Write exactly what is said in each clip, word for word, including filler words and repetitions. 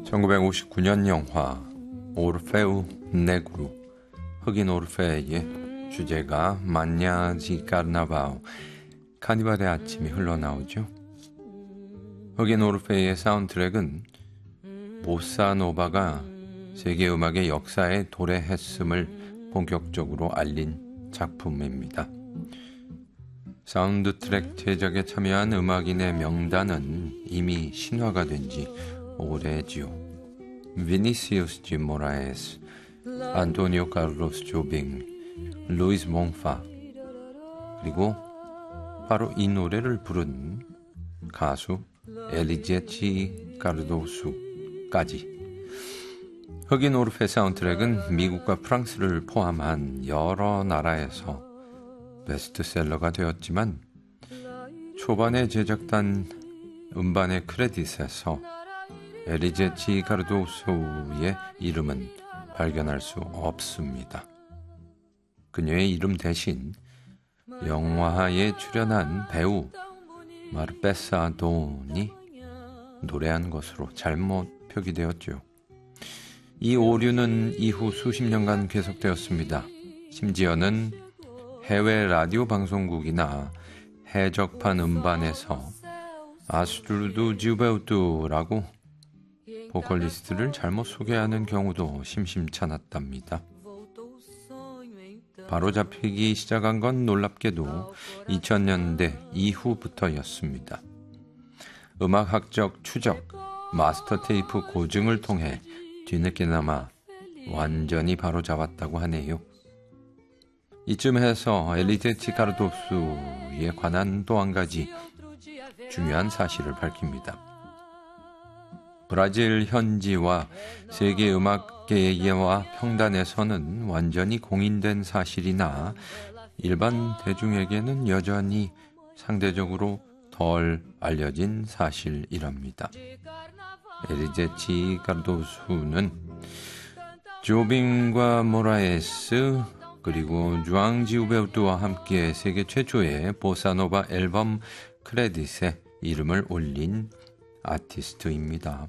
천구백오십구 년 영화 오르페우 네그루, 흑인 오르페의 주제가 마냐 지 카르나바오, 카니발의 아침이 흘러나오죠. 흑인 오르페의 사운드트랙은 보사노바가 세계 음악의 역사에 도래했음을 본격적으로 알린 작품입니다. 사운드트랙 제작에 참여한 음악인의 명단은 이미 신화가 된 지 오래지요. 비니시우스 지 모라에스, 안토니오 카를로스 조빙, 루이스 몽파, 그리고 바로 이 노래를 부른 가수 엘리제치 카르도수까지. 흑인 오르페 사운드트랙은 미국과 프랑스를 포함한 여러 나라에서 베스트셀러가 되었지만 초반에 제작단 음반의 크레딧에서 엘리제치 카르도소의 이름은 발견할 수 없습니다. 그녀의 이름 대신 영화에 출연한 배우 마르페사 돈이 노래한 것으로 잘못 표기되었죠. 이 오류는 이후 수십 년간 계속되었습니다. 심지어는 해외 라디오 방송국이나 해적판 음반에서 아스트루드 지우베우트라고 보컬리스트를 잘못 소개하는 경우도 심심찮았답니다. 바로잡히기 시작한 건 놀랍게도 이천 년대 이후부터였습니다. 음악학적 추적, 마스터 테이프 고증을 통해 뒤늦게나마 완전히 바로잡았다고 하네요. 이쯤 해서 엘리제치 카르도수에 관한 또 한 가지 중요한 사실을 밝힙니다. 브라질 현지와 세계 음악계와 평단에서는 완전히 공인된 사실이나 일반 대중에게는 여전히 상대적으로 덜 알려진 사실이랍니다. 엘리제치 카르도수는 조빙과 모라에스 그리고 주앙 지우베우트와 함께 세계 최초의 보사노바 앨범 크레딧에 이름을 올린 아티스트입니다.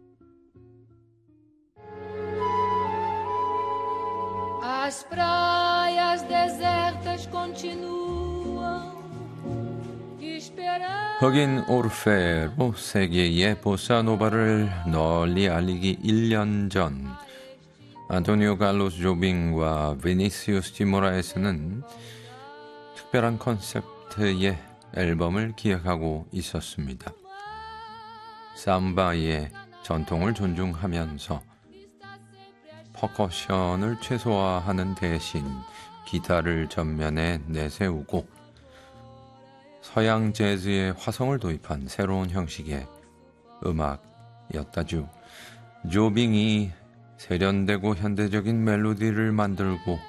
As praias desertas continuam esperando. 흑인 오르페로 세계의 보사노바를 널리 알리기 일 년 전 안토니오 칼로스 조빙과 비니시우스 디 모라에스는 특별한 컨셉트의 앨범을 기획하고 있었습니다. 삼바의 전통을 존중하면서 퍼커션을 최소화하는 대신 기타를 전면에 내세우고 서양 재즈의 화성을 도입한 새로운 형식의 음악이었다죠. 조빙이 세련되고 현대적인 멜로디를 만들고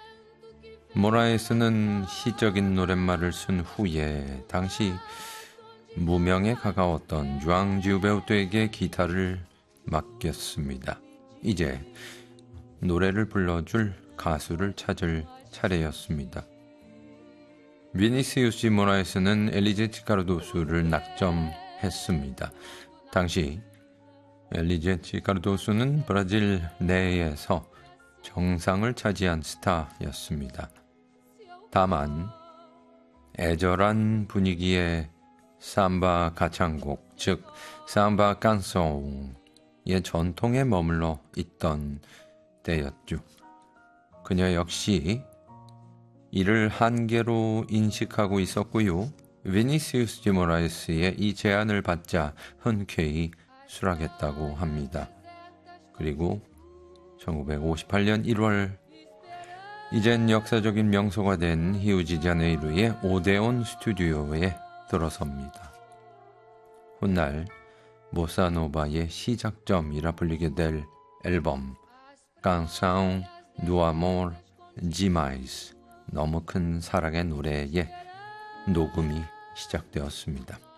모라에스는 시적인 노랫말을 쓴 후에 당시 무명에 가까웠던 주앙 지우베우트에게 기타를 맡겼습니다. 이제 노래를 불러줄 가수를 찾을 차례였습니다. 비니시우스 모라에스는 엘리제치 카르도수를 낙점했습니다. 당시 엘리제치 카르도수는 브라질 내에서 정상을 차지한 스타였습니다. 다만 애절한 분위기의 삼바 가창곡, 즉 삼바 깐송의 전통에 머물러 있던 때였죠. 그녀 역시 이를 한계로 인식하고 있었고요. 비니시우스 디 모라에스의 이 제안을 받자 흔쾌히 수락했다고 합니다. 그리고 천구백오십팔 년 일월 이젠 역사적인 명소가 된 히우지자네이루의 오데온 스튜디오에 들어섭니다. 훗날 보사노바의 시작점이라 불리게 될 앨범 Canção do Amor Demais, 너무 큰 사랑의 노래의 녹음이 시작되었습니다.